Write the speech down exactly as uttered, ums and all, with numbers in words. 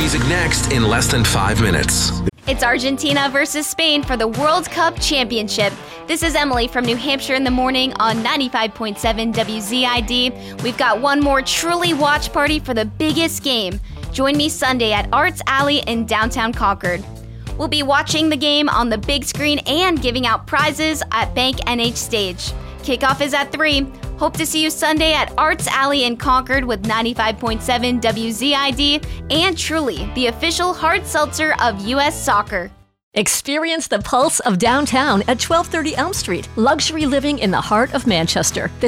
music next in less than five minutes. It's Argentina versus Spain for the World Cup Championship. This is Emily from New Hampshire in the Morning on ninety-five point seven W Z I D. We've got one more truly watch party for the biggest game. Join me Sunday at Arts Alley in downtown Concord. We'll be watching the game on the big screen and giving out prizes at Bank N H Stage. Kickoff is at three. Hope to see you Sunday at Arts Alley in Concord with ninety-five point seven W Z I D and Truly, the official hard seltzer of U S Soccer. Experience the pulse of downtown at twelve thirty Elm Street. Luxury living in the heart of Manchester. The